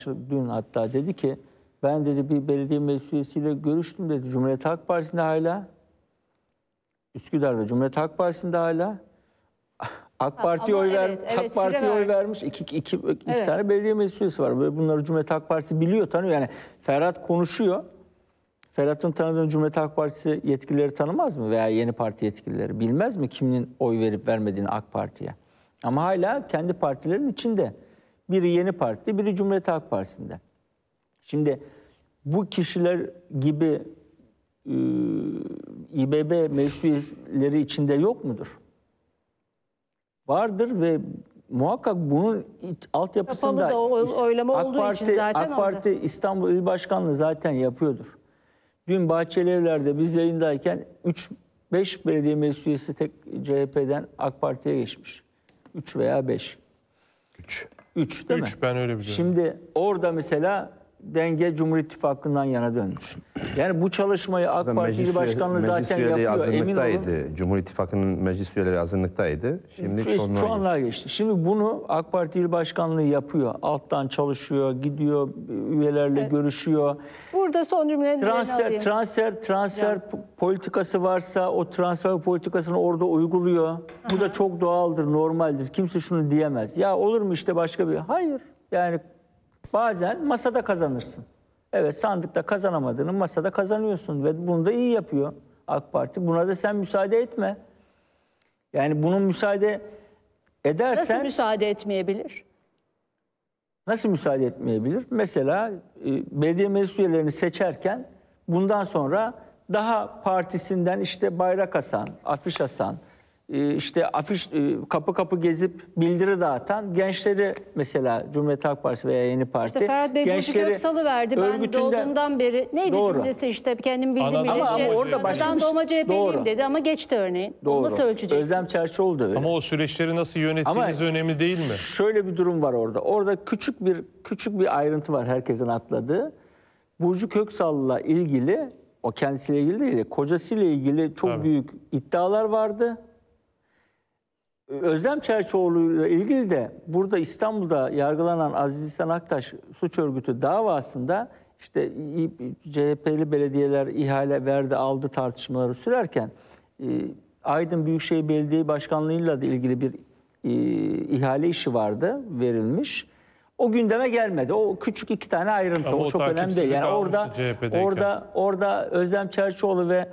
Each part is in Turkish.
dün hatta dedi ki ben dedi bir belediye meclis üyesiyle görüştüm dedi. Cumhuriyet Halk Partisi'nde hala, Üsküdar'da Cumhuriyet Halk Partisi'nde hala, AK Parti'ye oy AK Parti'ye oy vermiş. İki tane belediye meclis üyesi var ve bunları Cumhuriyet Halk Partisi biliyor, tanıyor. Yani Ferhat konuşuyor. Ferhat'ın tanıdığını Cumhuriyet Halk Partisi yetkilileri tanımaz mı veya Yeni Parti yetkilileri? Bilmez mi kimin oy verip vermediğini AK Parti'ye? Ama hala kendi partilerin içinde. Biri Yeni Parti, biri Cumhuriyet Halk Partisi'nde. Şimdi bu kişiler gibi İBB meclis üyeleri içinde yok mudur? Vardır ve muhakkak bunun altyapısında oylama olduğu için zaten AK Parti İstanbul İl Başkanlığı zaten yapıyordur. Dün Bahçelievler'de biz yayındayken 5 belediye meclis üyesi tek CHP'den AK Parti'ye geçmiş. 3 veya 5. 3 değil mi? 3 ben öyle biliyorum. Şimdi orada mesela denge Cumhur İttifakı'ndan yana dönmüş. Yani bu çalışmayı AK Parti İl Başkanlığı zaten yapıyor. Emin olun. Cumhur İttifakı'nın meclis üyeleri azınlıktaydı. Şimdi çoğunluğa geçti. Şimdi bunu AK Parti İl Başkanlığı yapıyor. Alttan çalışıyor, gidiyor, üyelerle görüşüyor. Burada son cümlelerini transfer politikası varsa o transfer politikasını orada uyguluyor. Bu da çok doğaldır, normaldir. Kimse şunu diyemez. Ya olur mu işte başka bir... Hayır. Yani bazen masada kazanırsın. Evet, sandıkta kazanamadığını masada kazanıyorsun ve bunu da iyi yapıyor AK Parti. Buna da sen müsaade etme. Yani bunun müsaade edersen... Nasıl müsaade etmeyebilir? Nasıl müsaade etmeyebilir? Mesela belediye meclis üyelerini seçerken bundan sonra daha partisinden işte bayrak asan, afiş asan, işte kapı kapı gezip bildiri dağıtan gençleri mesela Cumhuriyet Halk Partisi veya Yeni Parti. İşte Ferhat Bey Burcu Köksal'ı verdi. Ben doğduğumdan beri neydi cümlesi işte kendim bildiğim ama orada başka doğma CHP'liyim dedi ama geçti örneğin. Onu nasıl ölçeceksin? Özlem Çerçioğlu da öyle. Ama o süreçleri nasıl yönettiğiniz önemli değil mi? Şöyle bir durum var orada. Orada küçük bir ayrıntı var herkesin atladığı. Burcu Köksal'la ilgili, o kendisiyle ilgili değil, kocasıyla ilgili çok büyük iddialar vardı. Özlem Çerçioğlu'yla ilgili de burada İstanbul'da yargılanan Aziz İhsan Aktaş suç örgütü davasında işte CHP'li belediyeler ihale verdi aldı tartışmaları sürerken Aydın Büyükşehir Belediye Başkanlığı'yla da ilgili bir ihale işi vardı, verilmiş. O gündeme gelmedi. O küçük 2 tane ayrıntı. Ama o çok önemli değil. Yani orada Özlem Çerçioğlu ve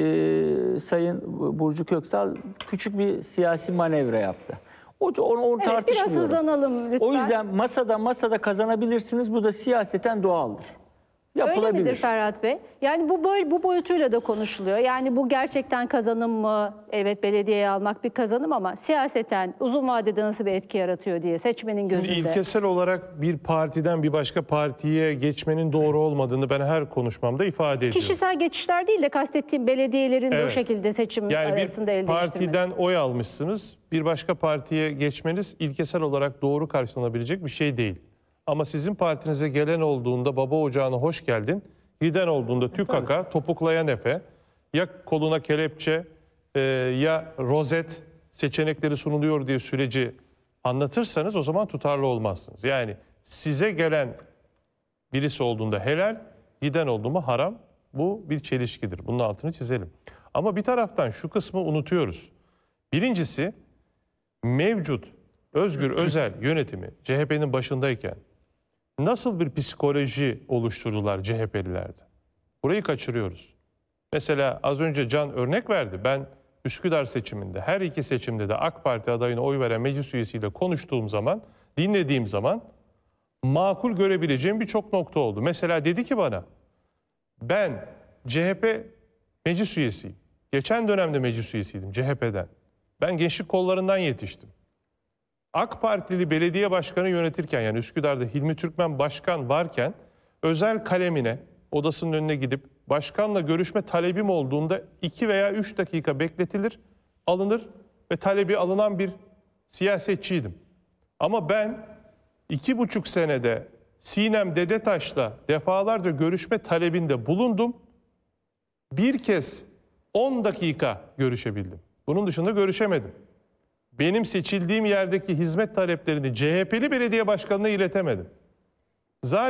Sayın Burcu Köksal küçük bir siyasi manevra yaptı. Onu tartışmıyorum. Biraz hızlanalım lütfen. O yüzden masada kazanabilirsiniz. Bu da siyaseten doğaldır. Yapılabilir. Öyle midir Ferhat Bey? Yani bu boyutuyla da konuşuluyor. Yani bu gerçekten kazanım mı? Evet, belediyeye almak bir kazanım ama siyaseten uzun vadede nasıl bir etki yaratıyor diye seçmenin gözünde. İlkesel olarak bir partiden bir başka partiye geçmenin doğru olmadığını ben her konuşmamda ifade ediyorum. Kişisel geçişler değil de kastettiğim belediyelerin bu şekilde seçim arasında elde bir partiden oy almışsınız, bir başka partiye geçmeniz ilkesel olarak doğru karşılanabilecek bir şey değil. Ama sizin partinize gelen olduğunda baba ocağına hoş geldin, giden olduğunda tükaka, topuklayan Efe, ya koluna kelepçe ya rozet seçenekleri sunuluyor diye süreci anlatırsanız o zaman tutarlı olmazsınız. Yani size gelen birisi olduğunda helal, giden olduğunda haram, bu bir çelişkidir. Bunun altını çizelim. Ama bir taraftan şu kısmı unutuyoruz. Birincisi mevcut Özgür Özel yönetimi CHP'nin başındayken nasıl bir psikoloji oluşturdular CHP'lilerde? Burayı kaçırıyoruz. Mesela az önce Can örnek verdi. Ben Üsküdar seçiminde, her iki seçimde de AK Parti adayına oy veren meclis üyesiyle konuştuğum zaman, dinlediğim zaman makul görebileceğim birçok nokta oldu. Mesela dedi ki bana, ben CHP meclis üyesiyim. Geçen dönemde meclis üyesiydim CHP'den. Ben gençlik kollarından yetiştim. AK Partili belediye başkanı yönetirken, yani Üsküdar'da Hilmi Türkmen başkan varken özel kalemine, odasının önüne gidip başkanla görüşme talebim olduğunda 2 veya 3 dakika bekletilir, alınır ve talebi alınan bir siyasetçiydim. Ama ben 2,5 senede Sinem Dedetaş'la defalarca görüşme talebinde bulundum. Bir kez 10 dakika görüşebildim. Bunun dışında görüşemedim. Benim seçildiğim yerdeki hizmet taleplerini CHP'li belediye başkanına iletemedim. Zaten